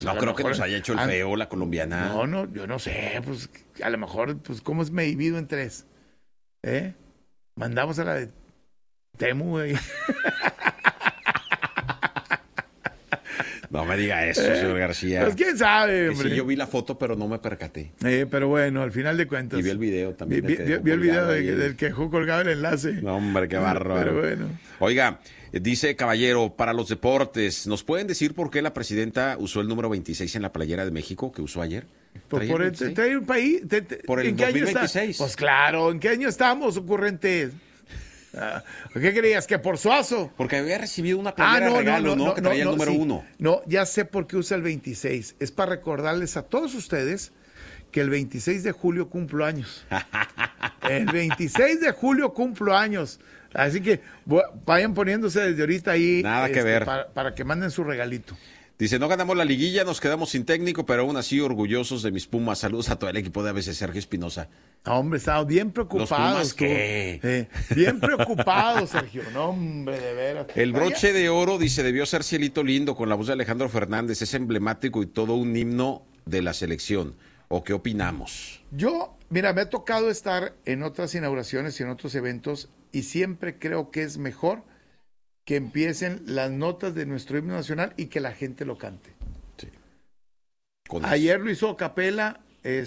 No creo que nos haya hecho el feo la colombiana. No, yo no sé, pues a lo mejor, pues ¿cómo es me divido en 3? Mandamos a la de Temu, güey. No me diga eso, señor García. Pues quién sabe, hombre. Sí, yo vi la foto, pero no me percaté. Pero bueno, al final de cuentas. Y vi el video también. Vi el video del que dejó colgado el enlace. No, hombre, qué bárbaro. Pero bueno. Oiga, dice Caballero, para los deportes, ¿nos pueden decir por qué la presidenta usó el número 26 en la playera de México que usó ayer? Trae un país. Por el ¿en qué 2026. Año está? Pues claro, ¿en qué año estamos, ocurrentes? ¿Qué creías? ¿Que por Suazo? Porque había recibido una playera de regalo, ¿no? Que traía el número 1. No, ya sé por qué usa el 26. Es para recordarles a todos ustedes que el 26 de julio cumplo años. El 26 de julio cumplo años. Así que vayan poniéndose desde ahorita ahí. Nada que ver. Para que manden su regalito. Dice, no ganamos la liguilla, nos quedamos sin técnico, pero aún así orgullosos de mis Pumas. Saludos a todo el equipo de ABC, Sergio Espinosa. Hombre, estamos bien preocupados. ¿Los Pumas qué? Bien preocupados, Sergio. No, hombre, de veras. El broche de oro, dice, debió ser Cielito Lindo con la voz de Alejandro Fernández. Es emblemático y todo un himno de la selección. ¿O qué opinamos? Yo, mira, me ha tocado estar en otras inauguraciones y en otros eventos y siempre creo que es mejor que empiecen las notas de nuestro himno nacional y que la gente lo cante. Sí. Ayer lo hizo a capela,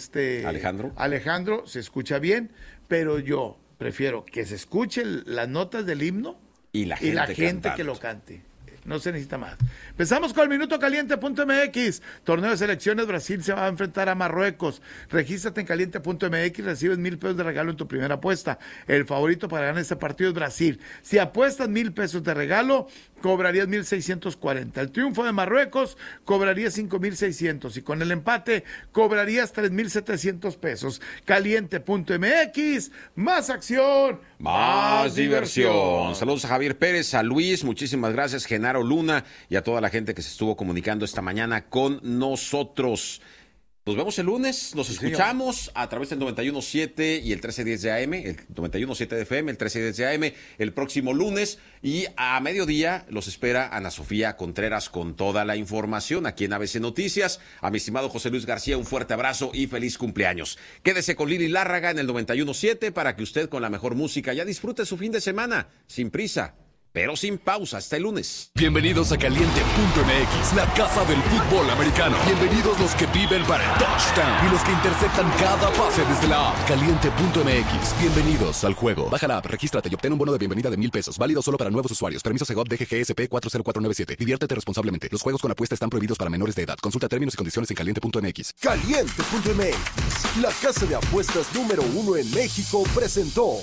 Alejandro, se escucha bien, pero yo prefiero que se escuchen las notas del himno y la gente que lo cante. No se necesita más. Empezamos con el Minuto Caliente.mx. Torneo de selecciones, Brasil se va a enfrentar a Marruecos. Regístrate en Caliente.mx, recibes $1,000 de regalo en tu primera apuesta. El favorito para ganar este partido es Brasil. Si apuestas $1,000 de regalo, cobrarías 1,640. El triunfo de Marruecos cobrarías 5,600 y con el empate cobrarías 3,700 pesos. Caliente.mx, más acción, más diversión. Saludos a Javier Pérez, a Luis, muchísimas gracias, Genaro Luna y a toda la gente que se estuvo comunicando esta mañana con nosotros. Nos vemos el lunes, nos escuchamos a través del 91.7 y el 1310 de AM, el 91.7 de FM, el 1310 de AM, el próximo lunes, y a mediodía los espera Ana Sofía Contreras con toda la información aquí en ABC Noticias. A mi estimado José Luis García, un fuerte abrazo y feliz cumpleaños. Quédese con Lili Lárraga en el 91.7 para que usted con la mejor música ya disfrute su fin de semana, sin prisa, pero sin pausa. Hasta el lunes. Bienvenidos a Caliente.mx, la casa del fútbol americano. Bienvenidos los que viven para el touchdown y los que interceptan cada pase desde la app. Caliente.mx, bienvenidos al juego. Baja la app, regístrate y obtén un bono de bienvenida de $1,000. Válido solo para nuevos usuarios. Permiso Segov DGGSP 40497. Diviértete responsablemente. Los juegos con apuesta están prohibidos para menores de edad. Consulta términos y condiciones en Caliente.mx. Caliente.mx, la casa de apuestas número 1 en México, presentó.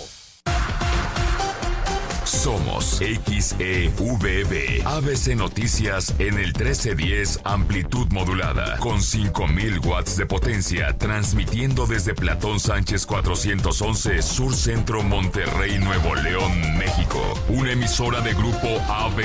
Somos XEVB, ABC Noticias en el 1310 amplitud modulada, con 5,000 watts de potencia, transmitiendo desde Platón Sánchez 411, Sur Centro, Monterrey, Nuevo León, México. Una emisora de Grupo AB.